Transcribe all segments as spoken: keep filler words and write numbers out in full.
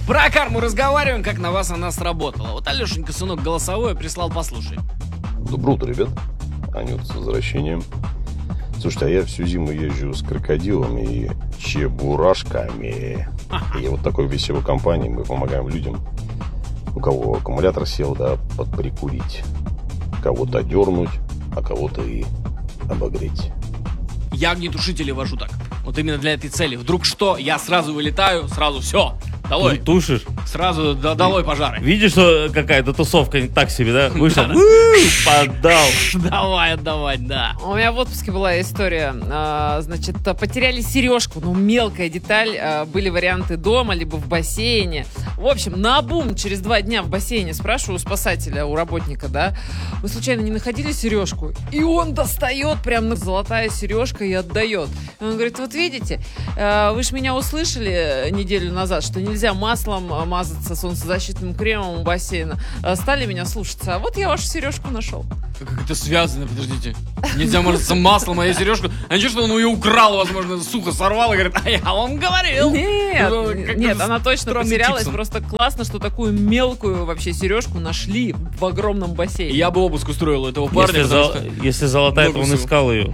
Про карму разговариваем, как на вас она сработала. Вот Алешенька, сынок, голосовое прислал, послушай. Доброе утро, ребят. Анют, с возвращением. Слушайте, а я всю зиму езжу с крокодилами и чебурашками. И вот такой веселой компании мы помогаем людям, у кого аккумулятор сел, да, подприкурить. Кого-то дернуть, а кого-то и обогреть. Я огнетушители вожу так. Вот именно для этой цели. Вдруг что, я сразу вылетаю, сразу все. Долой. Ну, тушишь. Сразу до, долой пожары. Видишь, что какая-то тусовка не так себе, да? Вышел, поддал. Давай отдавать, да. У меня в отпуске была история. А, значит, потеряли сережку. Ну, мелкая деталь. А, были варианты дома, либо в бассейне. В общем, наобум через два дня в бассейне спрашиваю у спасателя, у работника, да, вы случайно не находили сережку? И он достает прям ну, золотая сережка и отдает. И он говорит, вот видите, вы же меня услышали неделю назад, что нельзя маслом мазаться солнцезащитным кремом у бассейна. Стали меня слушаться. А вот я вашу сережку нашел. Как это связано, подождите. Нельзя мазаться маслом, а я сережку. А ничего, что он ее украл, возможно, сухо сорвал и говорит, а я вам говорил. Нет, ну, нет, она точно потерялась. Типсон. Просто классно, что такую мелкую вообще сережку нашли в огромном бассейне. Я бы обыск устроил у этого парня. Если, зол... что... Если золотая, то он всего. искал ее.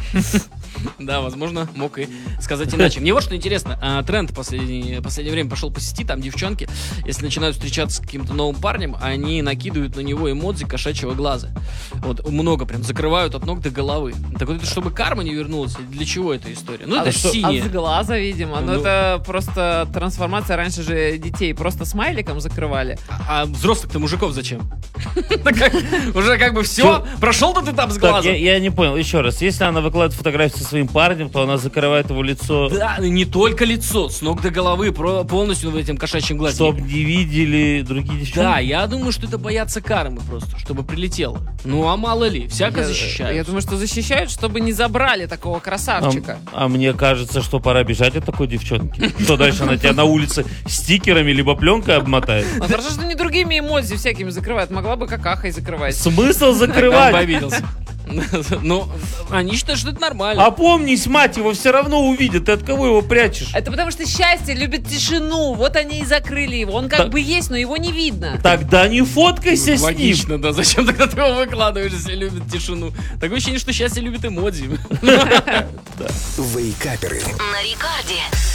Да, возможно, мог и сказать иначе. Мне вот что интересно, а, тренд в последнее, последнее время пошел по сети, там девчонки, если начинают встречаться с каким-то новым парнем, они накидывают на него эмодзи кошачьего глаза. Вот, много прям, закрывают от ног до головы. Так вот, это чтобы карма не вернулась, или для чего эта история? Ну, а это что, синее. От глаза, видимо. Ну, Ну. это просто трансформация. Раньше же детей просто смайликом закрывали. А, а взрослых-то мужиков зачем? Уже как бы все, прошел тот этап с Так, я, глазом. я не понял, еще раз. Если она выкладывает фотографию со своим парнем, то она закрывает его лицо, Да, не только лицо, с ног до головы, про- полностью в этом кошачьем глазе. чтобы не видели другие девчонки. Да, я думаю, что это боятся кармы просто, чтобы прилетело. Ну, а мало ли, всяко Я, защищают. я думаю, что защищают, чтобы не забрали такого красавчика. А, а мне кажется, что пора бежать от такой девчонки. Что дальше она тебя на улице стикерами либо пленкой обмотает? А хорошо, что не другими эмодзи всякими закрывают. Могла бы какахой закрывать. Смысл Он закрывать? обиделся. Ну, они считают, что это нормально. Опомнись, мать, его все равно увидят. Ты от кого его прячешь? Это потому что счастье любит тишину. Вот они и закрыли его. Он как Так- бы есть, но его не видно. Тогда не фоткайся с ним. Логично, да. Зачем тогда ты его выкладываешь, если любит тишину? Такое ощущение, что счастье любит эмодзи. Вейкаперы. На рекорде.